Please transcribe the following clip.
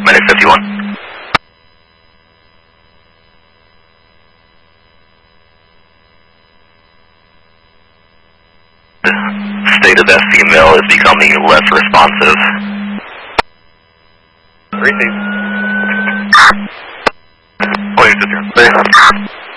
minute 51. The state of that female is becoming less responsive. Receive. Oh, you're just here.